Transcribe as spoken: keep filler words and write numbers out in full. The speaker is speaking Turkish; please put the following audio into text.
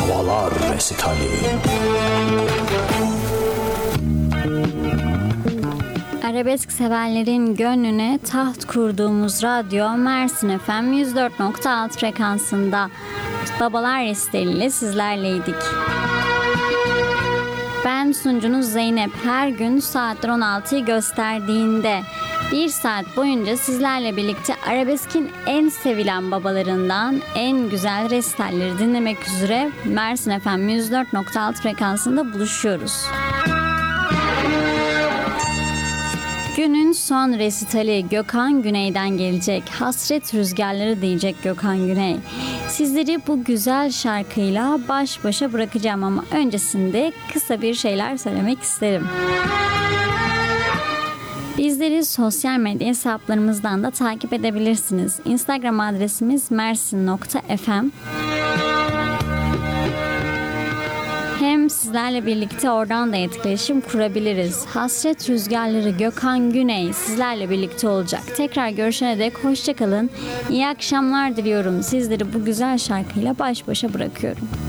Babalar Resitali. Arabesk severlerin gönlüne taht kurduğumuz radyo Mersin F M yüz dört nokta altı frekansında Babalar Resitali ile sizlerleydik. Ben sunucunuz Zeynep. Her gün saatler on altıyı gösterdiğinde bir saat boyunca sizlerle birlikte arabeskin en sevilen babalarından en güzel resitalleri dinlemek üzere Mersin F M yüz dört nokta altı frekansında buluşuyoruz. Günün son resitali Gökhan Güney'den gelecek. Hasret rüzgarları diyecek Gökhan Güney. Sizleri bu güzel şarkıyla baş başa bırakacağım ama öncesinde kısa bir şeyler söylemek isterim. Bizleri sosyal medya hesaplarımızdan da takip edebilirsiniz. Instagram adresimiz mersin nokta f m. Hem sizlerle birlikte oradan da etkileşim kurabiliriz. Hasret rüzgarları Gökhan Güney sizlerle birlikte olacak. Tekrar görüşene dek hoşça kalın. İyi akşamlar diliyorum. Sizleri bu güzel şarkıyla baş başa bırakıyorum.